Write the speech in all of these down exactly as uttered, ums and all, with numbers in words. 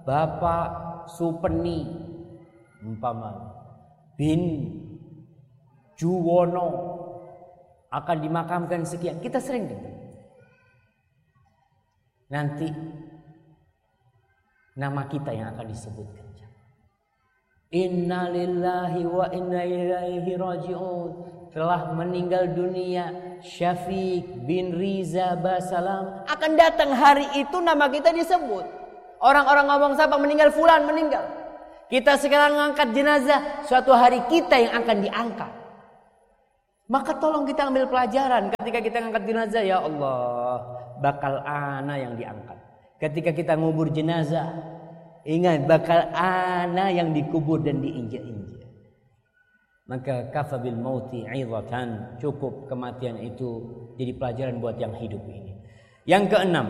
Bapak Supeni umpama bin Juwono akan dimakamkan sekian. Kita sering dengar. Nanti nama kita yang akan disebutkan. Inna lillahi wa inna ilaihi raji'un. Telah meninggal dunia Syafiq bin Riza Basalam. Akan datang hari itu nama kita disebut. Orang-orang ngomong siapa meninggal, fulan meninggal. Kita sekarang ngangkat jenazah, suatu hari kita yang akan diangkat. Maka tolong kita ambil pelajaran ketika kita ngangkat jenazah, ya Allah, bakal ana yang diangkat. Ketika kita ngubur jenazah, ingat bakal ana yang dikubur dan diinjak-injak. Maka kafa bil mauti 'idhatan, cukup kematian itu jadi pelajaran buat yang hidup ini. Yang keenam,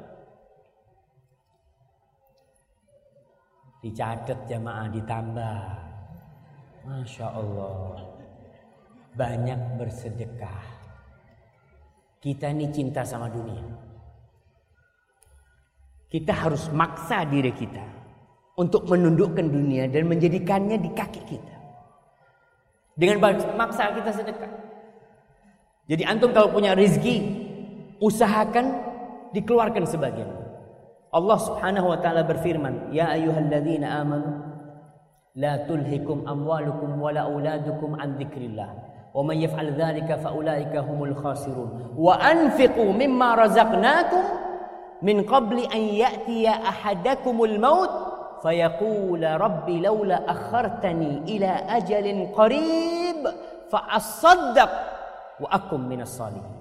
dicatat jamaah, ditambah. Masya Allah, banyak bersedekah. Kita ini cinta sama dunia. Kita harus maksa diri kita untuk menundukkan dunia dan menjadikannya di kaki kita. Dengan maksa kita sedekah. Jadi antum kalau punya rezeki, usahakan dikeluarkan sebagian. Allah Subhanahu wa taala berfirman, "Ya ayyuhalladzina amanu la tulhikum amwalukum wala auladukum an dzikrillah. Wa may yaf'al dzalika fa ulaika humul khasirun. Wa anfiqu mimma razaqnakum min qabli an ya'tiya ahadakumul maut fayaqula rabbi laula akhartani ila ajalin qarib fa asaddaq wa akum minas salihin."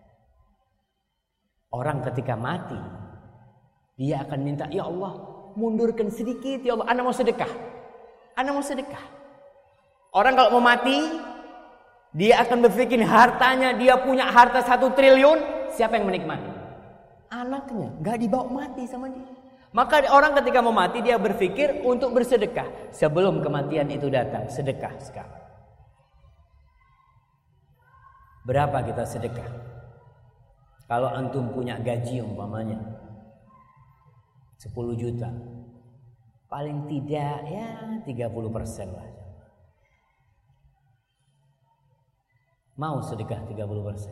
Orang ketika mati, dia akan minta, ya Allah, mundurkan sedikit, ya Allah, ana mau sedekah. Ana mau sedekah. Orang kalau mau mati, dia akan berpikir hartanya, dia punya harta satu triliun, siapa yang menikmati? Anaknya, gak dibawa mati sama dia. Maka orang ketika mau mati, dia berpikir untuk bersedekah. Sebelum kematian itu datang, sedekah sekarang. Berapa kita sedekah? Kalau antum punya gaji umpamanya sepuluh juta, paling tidak ya tiga puluh persen lah. Mau sedekah tiga puluh persen?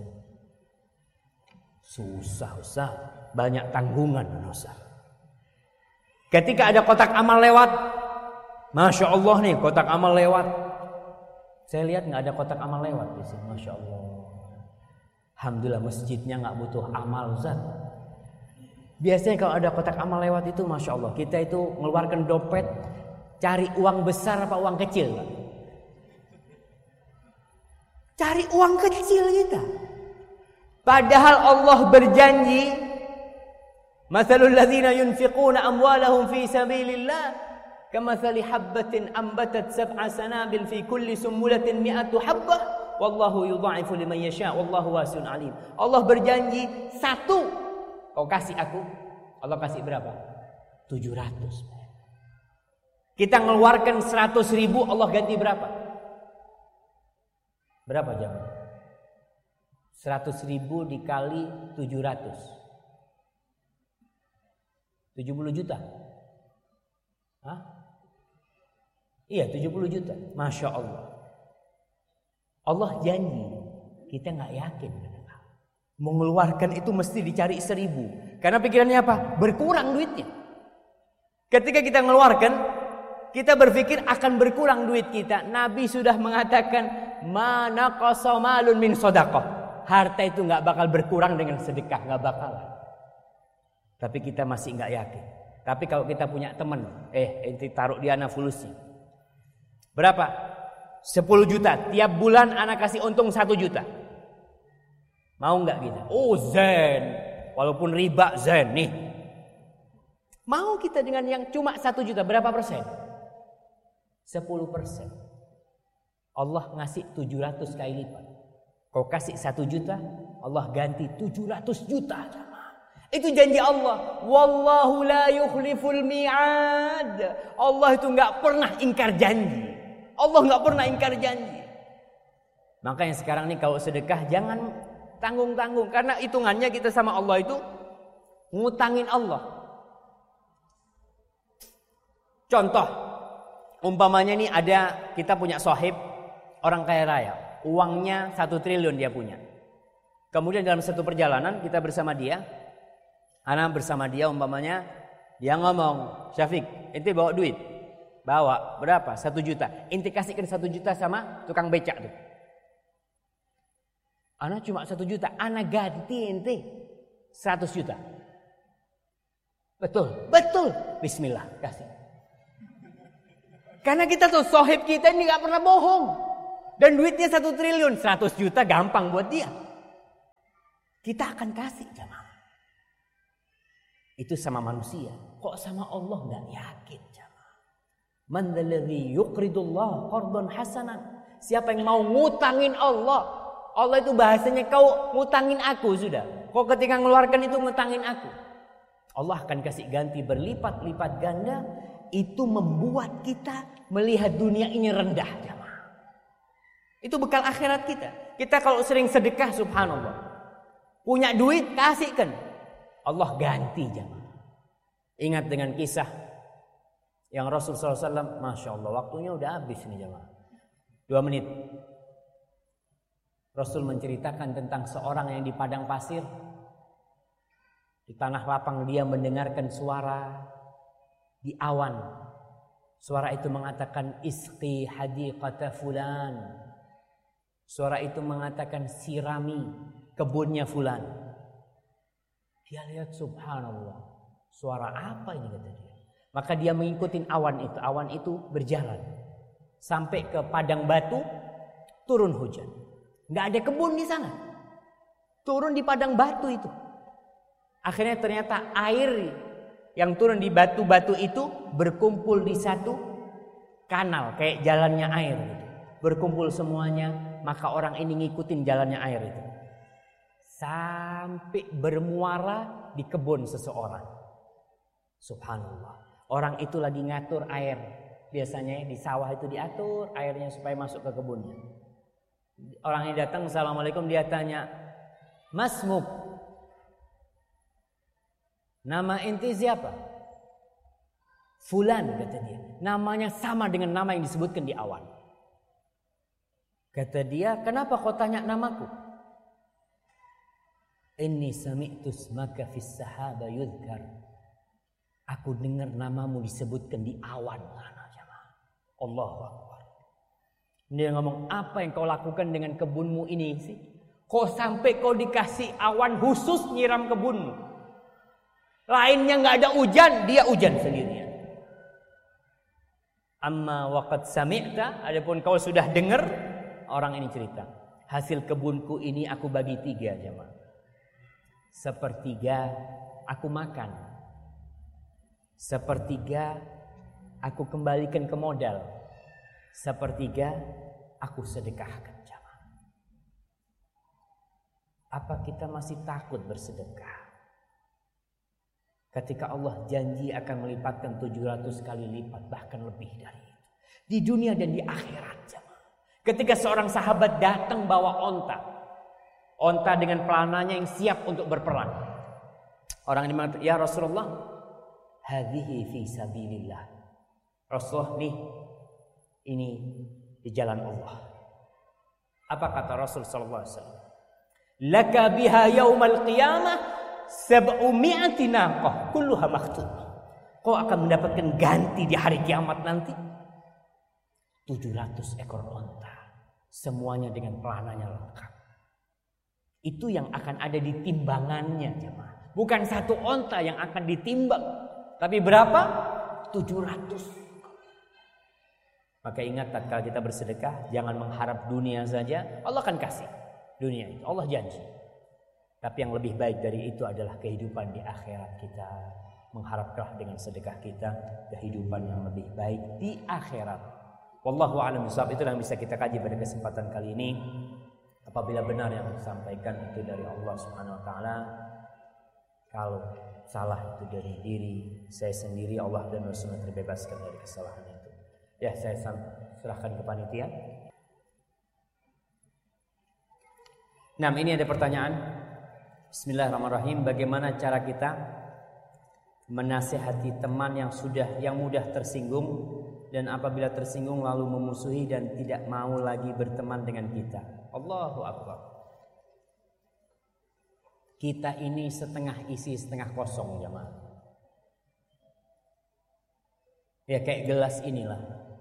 Susah, susah. Banyak tanggungan, susah. Ketika ada kotak amal lewat, Masya Allah nih kotak amal lewat. Saya lihat nggak ada kotak amal lewat di sini, Masya Allah. Alhamdulillah masjidnya nggak butuh amal, Ustaz. Biasanya kalau ada kotak amal lewat itu, Masya Allah, kita itu mengeluarkan dompet, cari uang besar apa uang kecil, Pak? Cari uang kecil kita. Padahal Allah berjanji, "Matsalul ladzina yunfiquna amwalahum fi sabilillah kamatsali habbatin ambatat sab'a sanabil fi kulli sumbulatin mi'atu habbah wallahu yudha'ifu liman yasha wallahu wasi'un alim." Allah berjanji, satu kau kasih aku, Allah kasih berapa? tujuh ratus. Kita ngeluarkan seratus ribu, Allah ganti berapa? Berapa jam? seratus ribu dikali tujuh ratus. tujuh puluh juta. Hah? Iya, tujuh puluh juta. Masya Allah. Allah janji. Kita gak yakin. Mengeluarkan itu mesti dicari seribu. Karena pikirannya apa? Berkurang duitnya. Ketika kita mengeluarkan, kita berpikir akan berkurang duit kita. Nabi sudah mengatakan, "Mana qasamalun min shadaqah." Harta itu gak bakal berkurang dengan sedekah. Gak bakal. Tapi kita masih gak yakin. Tapi kalau kita punya teman, eh ente taruh di ana fulusnya. Berapa? sepuluh juta. Tiap bulan ana kasih untung satu juta. Mau nggak kita? Oh zen, walaupun riba zen nih. Mau kita dengan yang cuma satu juta, berapa persen? Sepuluh persen. Allah ngasih tujuh ratus kali lipat. Kau kasih satu juta, Allah ganti tujuh ratus juta. Itu janji Allah. Wallahu la yukhliful mi'ad. Allah itu nggak pernah ingkar janji. Allah nggak pernah ingkar janji. Makanya sekarang nih kalau sedekah jangan tanggung-tanggung, karena hitungannya kita sama Allah itu ngutangin Allah. Contoh, umpamanya nih ada kita punya sohib orang kaya raya, uangnya satu triliun dia punya. Kemudian dalam satu perjalanan kita bersama dia, anak bersama dia umpamanya, dia ngomong, Syafiq, ente bawa duit, bawa berapa? Satu juta. Ente kasihkan satu juta sama tukang becak tuh. Anak cuma satu juta, anak ganti ente seratus juta. Betul, betul. Bismillah, kasih. Karena kita tuh sohib kita ini gak pernah bohong. Dan duitnya satu triliun, seratus juta gampang buat dia. Kita akan kasih jamaah. Itu sama manusia. Kok sama Allah gak yakin jamaah? Man dzalladzi yuqridullah qardan hasanan. Siapa yang mau ngutangin Allah? Allah itu bahasanya kau ngutangin aku sudah. Kau ketika ngeluarkan itu ngutangin aku. Allah akan kasih ganti berlipat-lipat ganda. Itu membuat kita melihat dunia ini rendah jamaah. Itu bekal akhirat kita. Kita kalau sering sedekah subhanallah, punya duit kasihkan, Allah ganti jamaah. Ingat dengan kisah yang Rasul sallallahu alaihi wasallam, masya Allah waktunya udah habis nih jamaah. Dua menit. Rasul menceritakan tentang seorang yang di padang pasir, di tanah lapang dia mendengarkan suara di awan. Suara itu mengatakan isqi hadiqata fulan. Suara itu mengatakan sirami kebunnya fulan. Dia lihat subhanallah. Suara apa ini kata dia. Maka dia mengikuti awan itu. Awan itu berjalan sampai ke padang batu, turun hujan. Nggak ada kebun di sana. Turun di padang batu itu. Akhirnya ternyata air yang turun di batu-batu itu berkumpul di satu kanal kayak jalannya air gitu. Berkumpul semuanya, maka orang ini ngikutin jalannya air itu. Sampai bermuara di kebun seseorang. Subhanallah. Orang itu lagi ngatur air. Biasanya di sawah itu diatur airnya supaya masuk ke kebunnya. Orang ini datang, assalamualaikum, dia tanya, Masmuk, nama inti siapa? Fulan kata dia. Namanya sama dengan nama yang disebutkan di awan. Kata dia, kenapa kau tanya namaku? Inni sami'tu ismaka fis sahaba yudhkar. Aku dengar namamu disebutkan di awan. Allahu Akbar. Dia ngomong, apa yang kau lakukan dengan kebunmu ini sih? Kok sampai kau dikasih awan khusus nyiram kebunmu? Lainnya nggak ada hujan, dia hujan sendirian. Amma waqad sami'ta, adapun kau sudah dengar, orang ini cerita, hasil kebunku ini aku bagi tiga jemaah. Sepertiga aku makan, sepertiga aku kembalikan ke modal, sepertiga aku sedekahkan jemaah. Apa kita masih takut bersedekah? Ketika Allah janji akan melipatkan tujuh ratus kali lipat, bahkan lebih dari itu. Di dunia dan di akhirat jemaah. Ketika seorang sahabat datang bawa onta. Onta dengan pelananya yang siap untuk berperang. Orang ini mengatakan, ya Rasulullah, hadhihi fi sabilillah. Rasulullah nih, ini di jalan Allah. Apa kata Rasul sallallahu alaihi wasallam? Laka biha yaumal qiyamah sab'umi'ati naqah kulluha makhtubah. Kau akan mendapatkan ganti di hari kiamat nanti tujuh ratus ekor onta, semuanya dengan pelananya lengkap. Itu yang akan ada di timbangannya jemaah. Bukan satu onta yang akan ditimbang, tapi berapa? tujuh ratus. Maka ingat, tatkala kita bersedekah, jangan mengharap dunia saja. Allah akan kasih dunia itu, Allah janji. Tapi yang lebih baik dari itu adalah kehidupan di akhirat kita. Mengharapkanlah dengan sedekah kita kehidupan yang lebih baik di akhirat. Wallahu a'lam bishawab. Itu yang bisa kita kaji pada kesempatan kali ini. Apabila benar yang disampaikan itu dari Allah Subhanahu wa taala, kalau salah itu dari diri saya sendiri, Allah dan Rasulnya terbebaskan dari kesalahan itu. Ya, saya serahkan ke panitia. Nah, ini ada pertanyaan. Bismillahirrahmanirrahim. Bagaimana cara kita menasihati teman yang sudah yang mudah tersinggung dan apabila tersinggung lalu memusuhi dan tidak mau lagi berteman dengan kita. Allahu Akbar. Kita ini setengah isi setengah kosong jemaah. Ya kayak gelas inilah.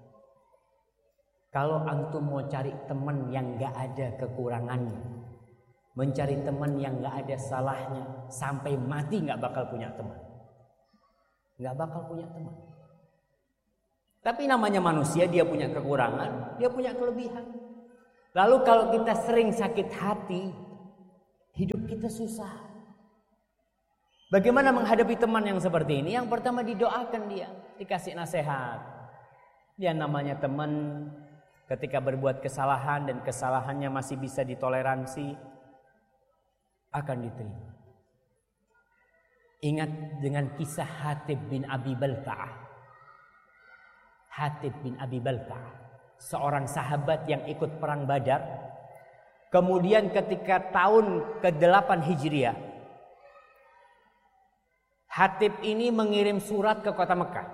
Kalau antum mau cari teman yang gak ada kekurangannya, mencari teman yang gak ada salahnya, sampai mati gak bakal punya teman. Gak bakal punya teman. Tapi namanya manusia, dia punya kekurangan, dia punya kelebihan. Lalu kalau kita sering sakit hati, hidup kita susah. Bagaimana menghadapi teman yang seperti ini? Yang pertama didoakan dia, dikasih nasihat. Dia namanya teman, ketika berbuat kesalahan dan kesalahannya masih bisa ditoleransi, akan diterima. Ingat dengan kisah Hatib bin Abi Balta'ah. Hatib bin Abi Balta'ah, seorang sahabat yang ikut perang Badar. Kemudian ketika tahun kedelapan Hijriah, Hatib ini mengirim surat ke kota Mekah,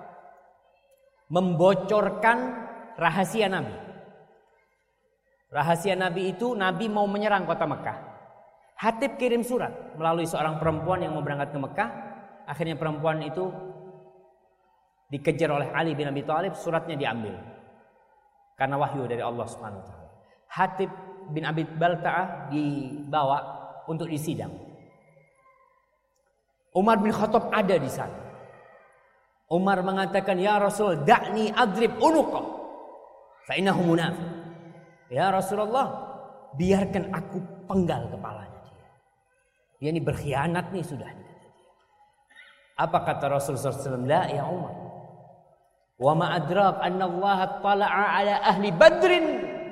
membocorkan rahasia Nabi. Rahasia Nabi itu, Nabi mau menyerang kota Mekah. Hatib kirim surat melalui seorang perempuan yang mau berangkat ke Mekah. Akhirnya perempuan itu dikejar oleh Ali bin Abi Thalib, suratnya diambil karena wahyu dari Allah Subhanahu wa taala. Hatib bin Abi Balta'ah dibawa untuk disidang. Umar bin Khattab ada di sana. Umar mengatakan, "Ya Rasul, da'ni adrib unuqah fa innahu munafiq." Ya Rasulullah, biarkan aku penggal kepalanya dia. Dia ini berkhianat nih sudah. Apa kata Rasulullah sallallahu alaihi wasallam? La ya Umar. Wa ma adrak anna Allah tala'a ala ahli Badrin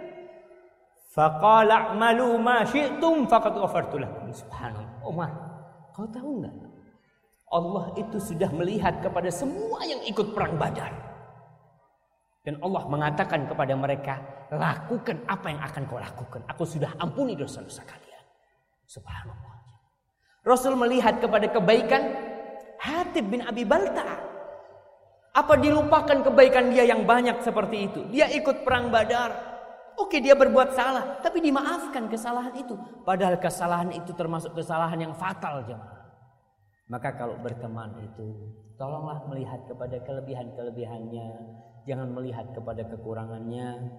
faqala a'malu ma syi'tum faqad ghafartu lakum. Subhanallah. Umar, kau tahu enggak? Allah itu sudah melihat kepada semua yang ikut perang Badar. Dan Allah mengatakan kepada mereka, lakukan apa yang akan kau lakukan. Aku sudah ampuni dosa-dosa kalian. Subhanallah. Rasul melihat kepada kebaikan Hatib bin Abi Balta'ah. Apa dilupakan kebaikan dia yang banyak seperti itu? Dia ikut perang Badar. Oke, dia berbuat salah, tapi dimaafkan kesalahan itu. Padahal kesalahan itu termasuk kesalahan yang fatal, jemaah. Maka kalau berteman itu, tolonglah melihat kepada kelebihan-kelebihannya, jangan melihat kepada kekurangannya.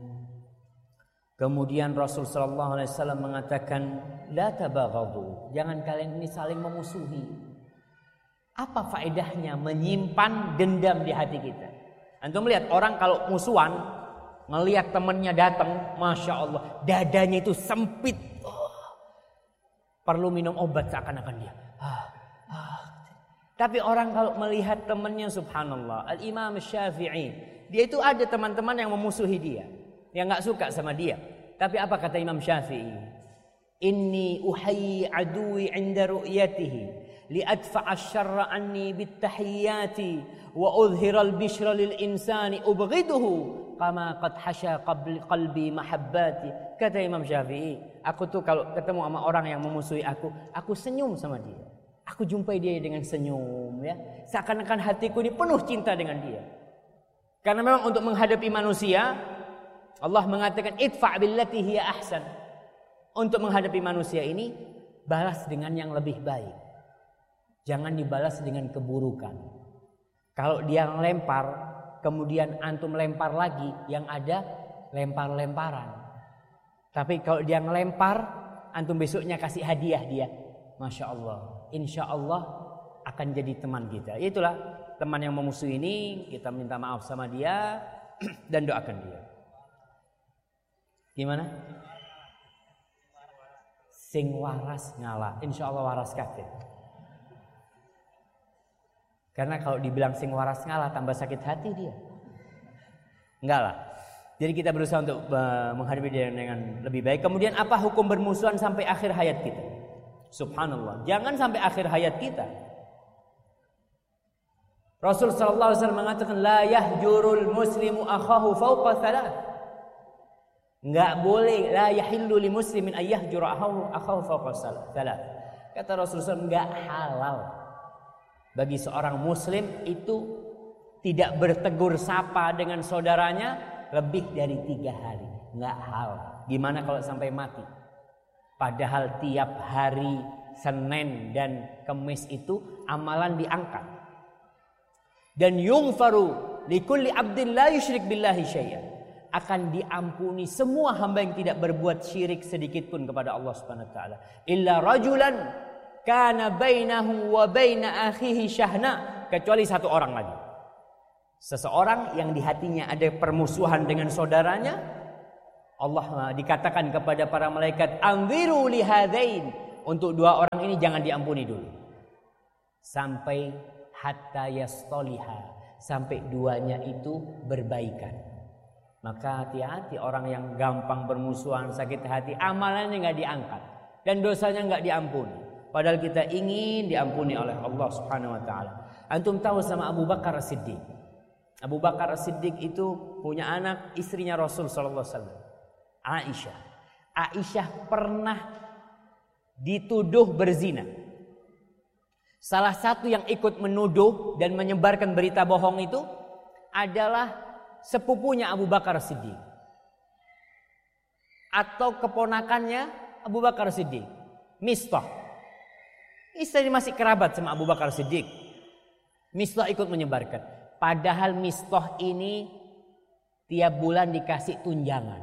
Kemudian Rasul sallallahu alaihi wasallam mengatakan, la tabaghadu, jangan kalian ini saling memusuhi. Apa faedahnya menyimpan dendam di hati kita? Antum lihat orang kalau musuhan, ngelihat temannya datang, masya Allah, dadanya itu sempit. Oh, perlu minum obat seakan-akan dia. Ah, ah. Tapi orang kalau melihat temannya, subhanallah, Al-Imam Syafi'i, dia itu ada teman-teman yang memusuhi dia, yang nggak suka sama dia. Tapi apa kata Imam Syafi'i? Inni uhayyi aduwi inda ru'yatihi li'adfa'a syarra anni bittahiyyati wa udhira al-bishra lil insani ubghiduhu kama qad hasya qalbi mahabbati. Kata Imam Syafi'i, aku tuh kalau ketemu sama orang yang memusuhi aku, aku senyum sama dia. Aku jumpai dia dengan senyum, ya. Seakan-akan hatiku ini penuh cinta dengan dia. Karena memang untuk menghadapi manusia, Allah mengatakan idfa' billati hiya ahsan. Untuk menghadapi manusia ini, balas dengan yang lebih baik. Jangan dibalas dengan keburukan. Kalau dia lempar, kemudian antum lempar lagi, yang ada lempar-lemparan. Tapi kalau dia ngelempar, antum besoknya kasih hadiah dia, masya Allah, insya Allah akan jadi teman kita. Itulah teman yang memusuhi ini, kita minta maaf sama dia dan doakan dia. Gimana? Sing waras ngalah, insya Allah waras kabeh. Karena kalau dibilang sing waras ngalah tambah sakit hati dia. Enggak lah. Jadi kita berusaha untuk uh, menghadapi dia dengan lebih baik. Kemudian apa hukum bermusuhan sampai akhir hayat kita? Subhanallah. Jangan sampai akhir hayat kita. Rasul sallallahu alaihi wasallam mengatakan la yahjurul muslimu akhahu fawqa thalath. Enggak boleh, la yahillu li muslimin ay yahjura akhahu akhahu fawqa thalath. Kata Rasulullah, enggak halal Bagi seorang muslim itu tidak bertegur sapa dengan saudaranya lebih dari tiga hari. Nggak hal. Gimana kalau sampai mati? Padahal tiap hari Senin dan Kamis itu amalan diangkat. Dan yungfaru likulli abdin la yusyrik billahi syai'an. Akan diampuni semua hamba yang tidak berbuat syirik sedikit pun kepada Allah Subhanahu wa taala. Illa rajulan kana bainahu wa baina akhihi syahna, kecuali satu orang lagi. Seseorang yang di hatinya ada permusuhan dengan saudaranya, Allah dikatakan kepada para malaikat, anziru lihadain, untuk dua orang ini jangan diampuni dulu. Sampai hatta yastoliha, sampai duanya itu berbaikan. Maka hati-hati orang yang gampang bermusuhan, sakit hati, amalannya nggak diangkat dan dosanya nggak diampuni. Padahal kita ingin diampuni oleh Allah Subhanahu Wa Taala. Antum tahu sama Abu Bakar As-Siddiq? Abu Bakar As-Siddiq itu punya anak istrinya Rasul Sallallahu Alaihi Wasallam, Aisyah. Aisyah pernah dituduh berzina. Salah satu yang ikut menuduh dan menyebarkan berita bohong itu adalah sepupunya Abu Bakar Siddiq atau keponakannya Abu Bakar Siddiq, Mistah. Istri masih kerabat sama Abu Bakar Siddiq. Mistah ikut menyebarkan. Padahal Mistah ini tiap bulan dikasih tunjangan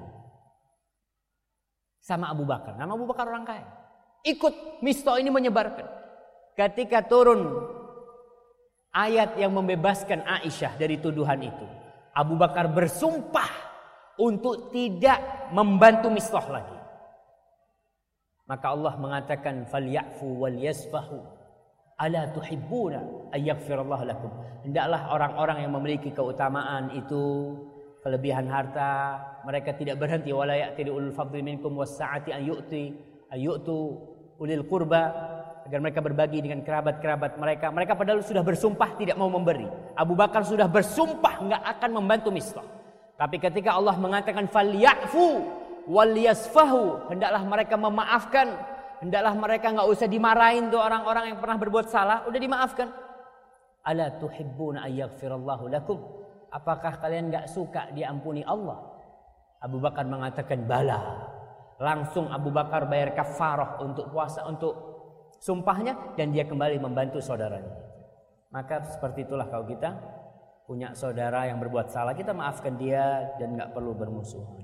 sama Abu Bakar. Nama Abu Bakar orang kaya. Ikut Mistah ini menyebarkan. Ketika turun ayat yang membebaskan Aisyah dari tuduhan itu, Abu Bakar bersumpah untuk tidak membantu Mistah lagi. Maka Allah mengatakan falyafu wal yasfahu ala tuhibbuna ayaghfirallahu lakum. Hendaklah orang-orang yang memiliki keutamaan itu, kelebihan harta, mereka tidak berhenti wala ya'tili ulul fadli minkum was-sa'ati an yu'ti ayu'tu ulil qurba, agar mereka berbagi dengan kerabat-kerabat mereka. Mereka padahal sudah bersumpah tidak mau memberi. Abu Bakar sudah bersumpah enggak akan membantu Mistah. Tapi ketika Allah mengatakan falyafu wal yasfahu, hendaklah mereka memaafkan, hendaklah mereka enggak usah dimarahin tuh orang-orang yang pernah berbuat salah, udah dimaafkan. Ala tuhibbuna ayaghfirallahu lakum? Apakah kalian enggak suka diampuni Allah? Abu Bakar mengatakan bala. Langsung Abu Bakar bayar kafarah untuk puasa, untuk sumpahnya, dan dia kembali membantu saudaranya. Maka seperti itulah kalau kita punya saudara yang berbuat salah, kita maafkan dia dan nggak perlu bermusuhan.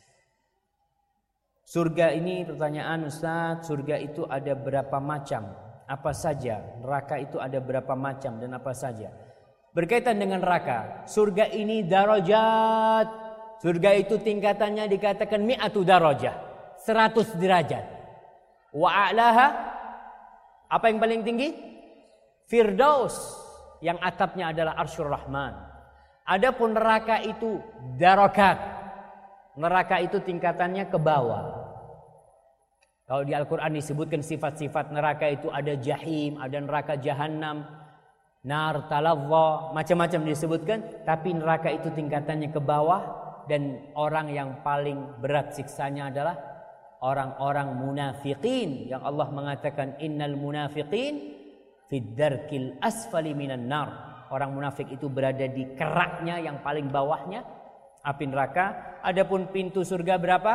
Surga ini pertanyaan Ustaz, surga itu ada berapa macam? Apa saja? Neraka itu ada berapa macam dan apa saja? Berkaitan dengan neraka, surga ini darajat. Surga itu tingkatannya dikatakan mi'atu darajah, seratus derajat. Wa a'laha, apa yang paling tinggi? Firdaus, yang atapnya adalah Arsyur Rahman. Adapun neraka itu darakat. Neraka itu tingkatannya ke bawah. Kalau di Al-Quran disebutkan sifat-sifat neraka itu ada jahim, ada neraka jahannam, nar talazza, macam-macam disebutkan. Tapi neraka itu tingkatannya ke bawah, dan orang yang paling berat siksanya adalah orang-orang munafiqin, yang Allah mengatakan innal munafiqin fid darkil asfali minan nar. Orang munafik itu berada di keraknya yang paling bawahnya api neraka. Adapun pintu surga berapa?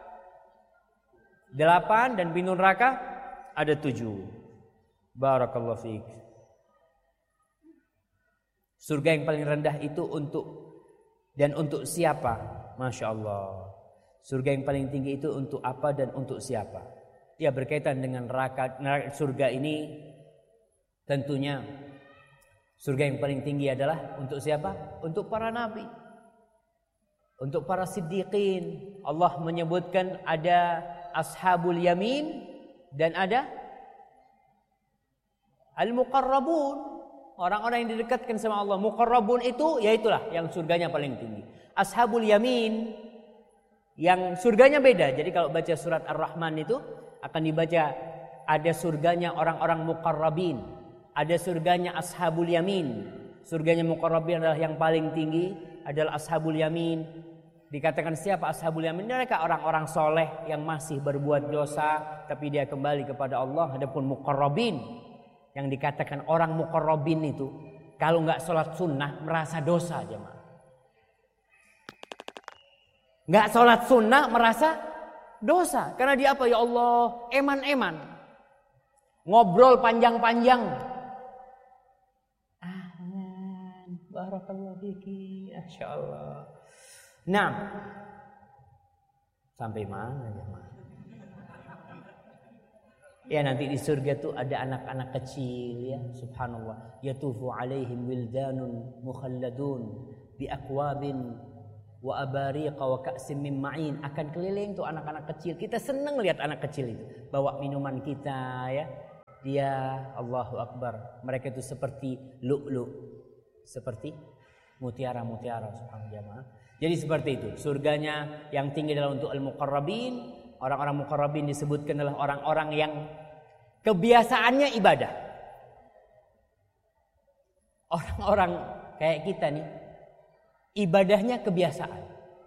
Delapan, dan pintu neraka ada tujuh. Barakallahu fiik. Surga yang paling rendah itu untuk dan untuk siapa? Masya Allah. Surga yang paling tinggi itu untuk apa dan untuk siapa? Ya, berkaitan dengan neraka, neraka surga ini tentunya surga yang paling tinggi adalah untuk siapa? Untuk para nabi, untuk para siddiqin. Allah menyebutkan ada ashabul yamin dan ada al-muqarrabun, orang-orang yang didekatkan sama Allah. Muqarrabun itu yaitulah yang surganya paling tinggi. Ashabul yamin yang surganya beda. Jadi kalau baca surat Ar-Rahman itu akan dibaca ada surganya orang-orang muqarrabin, ada surganya ashabul yamin. Surganya muqarrabin adalah yang paling tinggi, adalah ashabul yamin. Dikatakan siapa ashabul yamin? Mereka orang-orang soleh yang masih berbuat dosa tapi dia kembali kepada Allah. Adapun muqarrabin, yang dikatakan orang muqarrabin itu kalau nggak sholat sunnah merasa dosa jemaah. Nggak sholat sunnah merasa dosa. Karena dia apa? Ya Allah, eman-eman. Ngobrol panjang-panjang. Ahlan, barakallahu fiki, Masya Allah. Nah, sampai mana jemaah? Ya nanti di surga tuh ada anak-anak kecil ya, subhanallah. Yatufu alaihim wildanun mukhalladun bi akwabin wa abariqa wa ka'sim min ma'in. Akan keliling tuh anak-anak kecil. Kita senang lihat anak kecil itu bawa minuman kita ya. Dia Allahu Akbar. Mereka itu seperti lu'lu', seperti mutiara-mutiara, subhanallah. Jadi seperti itu. Surganya yang tinggi adalah untuk al-muqarrabin. Orang-orang muqarrabin disebutkan adalah orang-orang yang kebiasaannya ibadah. Orang-orang kayak kita nih, ibadahnya kebiasaan.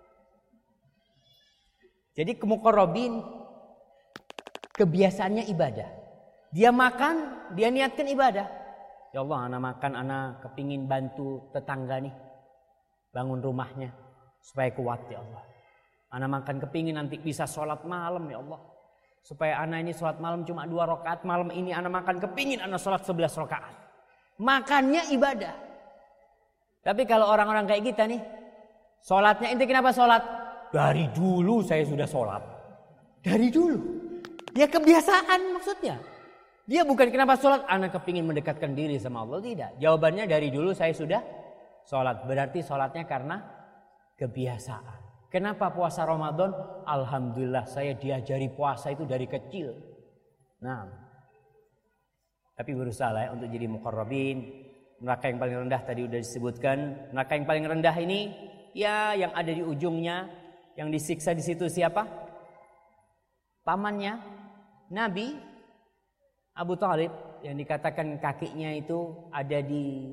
Jadi muqarrabin kebiasaannya ibadah. Dia makan, dia niatkan ibadah. Ya Allah, anak makan, anak kepingin bantu tetangga nih, bangun rumahnya supaya kuat ya Allah. Anak makan kepingin nanti bisa sholat malam ya Allah. Supaya anak ini sholat malam cuma dua rakaat. Malam ini anak makan kepingin anak sholat sebelas rakaat. Makannya ibadah. Tapi kalau orang-orang kayak kita nih. Sholatnya inti kenapa sholat? Dari dulu saya sudah sholat. Dari dulu. Ya kebiasaan maksudnya. Dia bukan kenapa sholat. Anak kepingin mendekatkan diri sama Allah. Tidak. Jawabannya dari dulu saya sudah sholat. Berarti sholatnya karena kebiasaan. Kenapa puasa Ramadan? Alhamdulillah saya diajari puasa itu dari kecil. Nah, tapi berusaha ya untuk jadi muqarrabin. Neraka yang paling rendah tadi sudah disebutkan. Neraka yang paling rendah ini, ya yang ada di ujungnya, yang disiksa di situ siapa? Pamannya, Nabi Abu Thalib, yang dikatakan kakinya itu ada di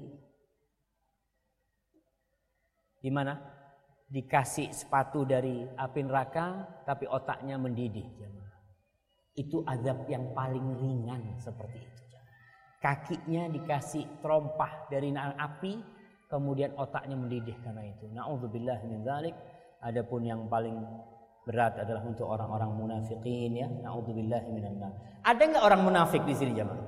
di mana? Dikasih sepatu dari api neraka tapi otaknya mendidih. Itu azab yang paling ringan seperti itu. Kakinya dikasih terompah dari api kemudian otaknya mendidih karena itu. Na'udzubillah min dzalik. Adapun yang paling berat adalah untuk orang-orang munafikin ya. Na'udzubillah minan nar. Ada enggak orang munafik di sini jemaah?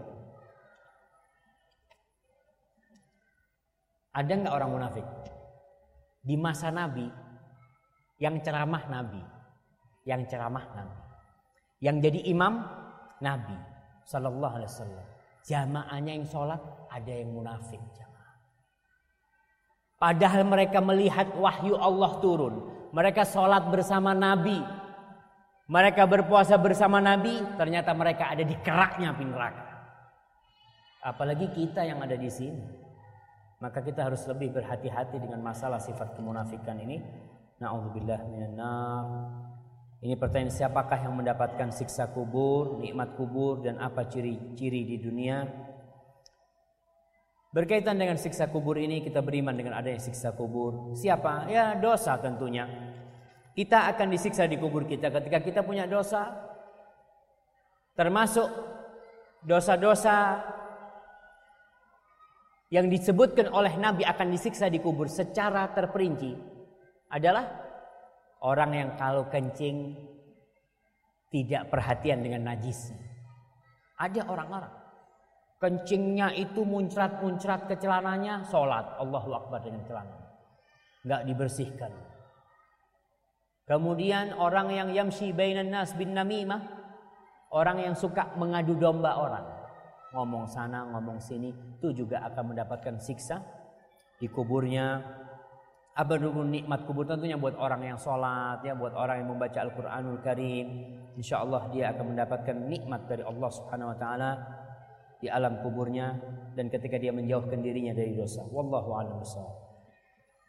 Ada enggak orang munafik? Di masa Nabi, yang ceramah Nabi, yang ceramah Nabi, yang jadi imam Nabi, Sallallahu Alaihi Wasallam. Jamaahnya yang sholat, ada yang munafik jamaah. Padahal mereka melihat wahyu Allah turun, mereka sholat bersama Nabi, mereka berpuasa bersama Nabi, ternyata mereka ada di keraknya api neraka. Apalagi kita yang ada di sini. Maka kita harus lebih berhati-hati dengan masalah sifat kemunafikan ini. Na'udzubillah minan nar. Ini pertanyaan, siapakah yang mendapatkan siksa kubur, nikmat kubur, dan apa ciri-ciri di dunia? Berkaitan dengan siksa kubur ini, kita beriman dengan adanya siksa kubur. Siapa? Ya dosa tentunya. Kita akan disiksa di kubur kita ketika kita punya dosa. Termasuk dosa-dosa yang disebutkan oleh Nabi akan disiksa di kubur secara terperinci adalah orang yang kalau kencing tidak perhatian dengan najis. Ada orang-orang kencingnya itu muncrat-muncrat ke celananya, sholat Allahu Akbar dengan celana, nggak dibersihkan. Kemudian orang yang yamshi bainan nas bin namimah, orang yang suka mengadu domba orang. Ngomong sana, ngomong sini, itu juga akan mendapatkan siksa di kuburnya. Apa dulu nikmat kubur? Tentunya buat orang yang sholat, ya, buat orang yang membaca Al-Quranul Karim. Insya Allah dia akan mendapatkan nikmat dari Allah Subhanahu Wa Taala di alam kuburnya dan ketika dia menjauhkan dirinya dari dosa. Wallahu a'lam bishawab.